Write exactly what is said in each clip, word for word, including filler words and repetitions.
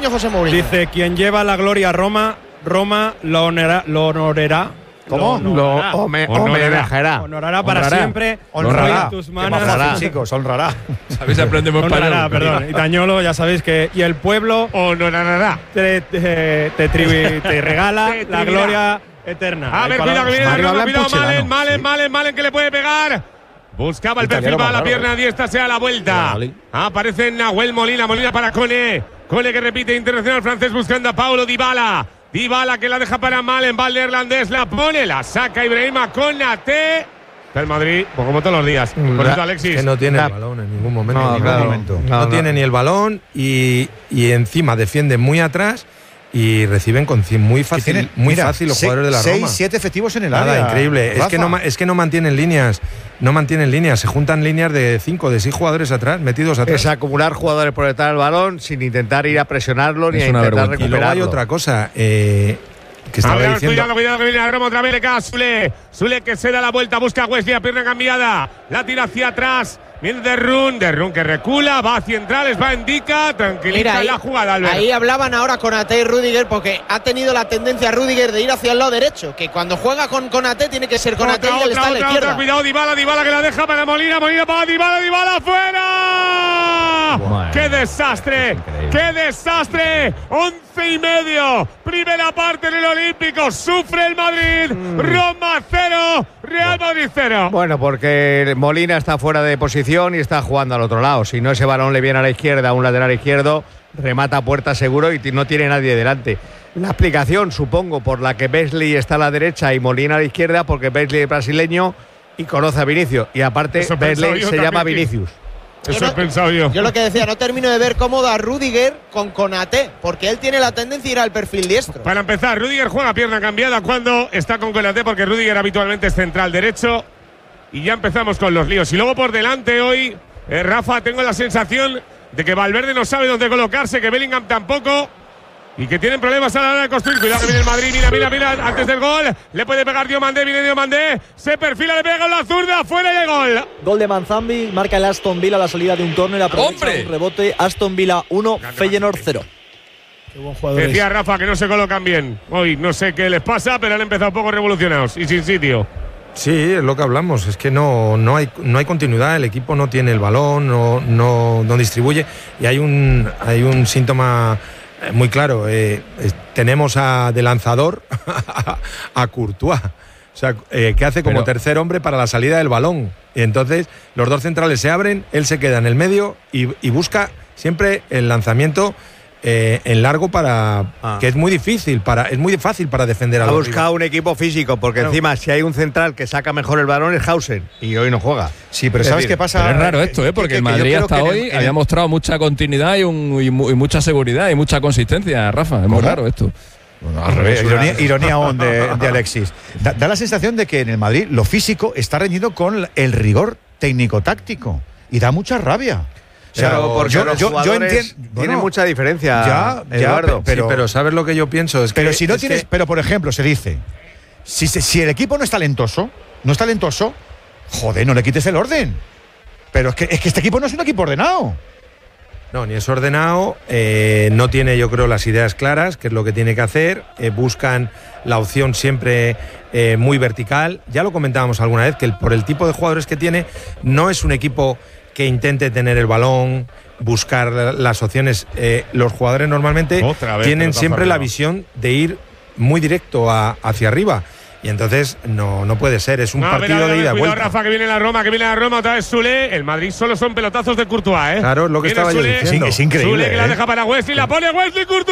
tiene José Mourinho. Dice, quien lleva la gloria a Roma, Roma lo honorará. Lo honorará. ¿Cómo? Lo honorará. Lo home, homenajeará. Honorará para honrará. siempre. Honrará. En tus manos. Honrará, chicos, honrará. ¿Sabéis? Aprendemos Honrará, español. perdón. Itañolo, ya sabéis que… Y el pueblo Honorará. te, te, te, tribu, te regala Te la gloria eterna. A Hay ver, palabras. cuidado que viene la Mario Roma, habla en cuidado, puchelano, Malen, Malen, sí. Malen, Malen, que le puede pegar. Buscaba el perfil Italiano para la más raro, pierna ¿eh? diestra, sea la vuelta. Aparece Nahuel Molina, Molina para Cone. Cone que repite, internacional francés buscando a Paulo Dybala. Dybala que la deja para Malen, va el neerlandés, la pone, la saca Ibrahima Konate. Está el Madrid, pues como todos los días. Por eso, Alexis. Que no tiene el balón en ningún momento. No, en ningún claro. momento. No, No, no. tiene ni el balón y, y encima defiende muy atrás y reciben con cien- muy fácil, tienen, muy mira, fácil los seis, jugadores de la seis, Roma. siete efectivos en el Nada, área. increíble. Es Rafa. que, no, ma- es que no mantienen líneas. No mantienen líneas. Se juntan líneas de cinco, de seis jugadores atrás, metidos atrás. Es acumular jugadores por detrás del balón sin intentar ir a presionarlo ni Es a una intentar vergüenza. Y luego hay recuperarlo. otra cosa eh, que A estaba ver, diciendo. cuidado, cuidado que viene la Roma otra vez, le cae a Sule. Sule que se da la vuelta, busca a Wesley a pierna cambiada. La tira hacia atrás. Viene de Run, de Run que recula, va hacia centrales, va indica, tranquiliza Mira, ahí, la jugada, Albert. ahí hablaban ahora con Ate y Rüdiger porque ha tenido la tendencia Rüdiger de ir hacia el lado derecho, que cuando juega con Ate tiene que ser con Ate y él está a la otra, izquierda. otra, cuidado, Dybala, Dybala que la deja para Molina, Molina para Dybala, Dybala fuera. Madre ¡Qué mía, desastre! es increíble. ¡Qué desastre! Once y medio, primera parte en el Olímpico, sufre el Madrid, Roma cero, Real Madrid cero. Bueno, porque Molina está fuera de posición y está jugando al otro lado. Si no, ese balón le viene a la izquierda, a un lateral izquierdo, remata a puerta seguro y no tiene nadie delante. La explicación, supongo, por la que Beasley está a la derecha y Molina a la izquierda, porque Beasley es brasileño y conoce a Vinicius. Y aparte, Eso he pensado Beasley yo se también, llama que- Vinicius. Eso Yo he no- pensado yo. Yo lo que decía, no termino de ver cómodo a Rüdiger con Konate, porque él tiene la tendencia a ir al perfil diestro. Para empezar, Rüdiger juega pierna cambiada cuando está con Konate, porque Rüdiger habitualmente es central derecho. Y ya empezamos con los líos. Y luego por delante hoy, eh, Rafa, tengo la sensación de que Valverde no sabe dónde colocarse, que Bellingham tampoco. Y que tienen problemas a la hora de construir. Cuidado que viene el Madrid, mira, mira, mira, antes del gol. Le puede pegar Diomandé, viene Diomandé. Se perfila, le pega con la zurda, fuera y el gol. Gol de Manzambi, marca el Aston Villa a la salida de un córner, aprovecha ¡Hombre! un rebote, Aston Villa uno, Feyenoord cero. Qué buen jugador es. Decía Rafa que no se colocan bien. Hoy no sé qué les pasa, pero han empezado un poco revolucionados y sin sitio. Sí, es lo que hablamos, es que no, no, hay, no hay continuidad, el equipo no tiene el balón, no, no, no distribuye y hay un, hay un síntoma eh, muy claro, eh, eh, tenemos a, de lanzador a Courtois, o sea, eh, que hace como Pero- tercer hombre para la salida del balón. Y entonces los dos centrales se abren, él se queda en el medio y, y busca siempre el lanzamiento eh, en largo para Ah. que es muy difícil, para es muy fácil para defender a Ha los buscado un equipo físico, porque Claro. encima si hay un central que saca mejor el balón es Hausen y hoy no juega. Sí, pero Es ¿sabes decir, qué pasa? Pero es raro esto, ¿eh? Que- Porque que- el que yo Madrid creo hasta que en el- hoy en el- había mostrado mucha continuidad y, un, y, mu- y mucha seguridad y mucha consistencia, Rafa. Es muy ¿Cómo? raro esto. Bueno, al Al revés, revés, ironía, una- ironía aún de, de Alexis. Da, da la sensación de que en el Madrid lo físico está reñido con el rigor técnico-táctico y da mucha rabia. O sea, Pero porque yo, los yo, yo jugadores entiendo. tiene bueno, mucha diferencia, ya, ya, Eduardo. Sí, pero, pero ¿sabes lo que yo pienso? Es pero que, si no es tienes. que- Pero por ejemplo, se dice: si, se- si el equipo no es talentoso, no es talentoso, joder, no le quites el orden. Pero es que, es que este equipo no es un equipo ordenado. No, ni es ordenado, eh, no tiene, yo creo, las ideas claras, que es lo que tiene que hacer. eh, buscan la opción siempre eh, muy vertical. Ya lo comentábamos alguna vez, que el- por el tipo de jugadores que tiene, no es un equipo que intente tener el balón, buscar la- las opciones. Eh, los jugadores normalmente Otra vez tienen pelotazo siempre la arriba. visión de ir muy directo a- hacia arriba. Y entonces no, no puede ser, es un No, a ver, partido a ver, a de ver, ida y cuidado, vuelta. Rafa, que viene la Roma, que viene la Roma, otra vez Sule. El Madrid solo son pelotazos de Courtois, ¿eh? Claro, es lo que Viene estaba yo Sule, diciendo. Es, es increíble. Sule que la ¿eh? deja para Wesley, la pone Wesley Courtois.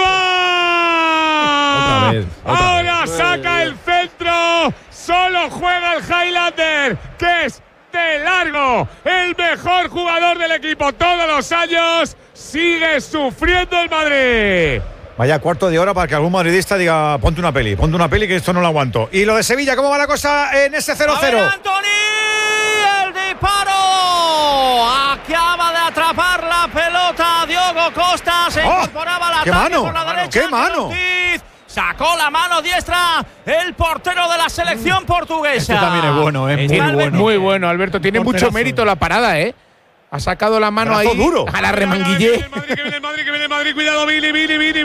Otra vez, otra Ahora saca el centro. Solo juega el Highlander, que es de largo el mejor jugador del equipo todos los años. Sigue sufriendo el Madrid. Vaya cuarto de hora para que algún madridista diga: ponte una peli, ponte una peli que esto no lo aguanto. Y lo de Sevilla, ¿cómo va la cosa en ese cero cero? Antoni, el disparo. Acaba de atrapar la pelota Diogo Costa. Se ¡Oh! incorporaba la ¡Qué ataque mano! por la derecha. ¡Qué mano! Ortiz. Sacó la mano diestra el portero de la selección portuguesa. Este también es bueno, es muy Albert bueno. Muy bueno, Alberto. Tiene mucho Porterazo. mérito la parada, ¿eh? Ha sacado la mano Brazo ahí duro. a la Que viene remanguillé. el Madrid, que viene el Madrid, que viene el Madrid, cuidado, Vini, Vini, Vini.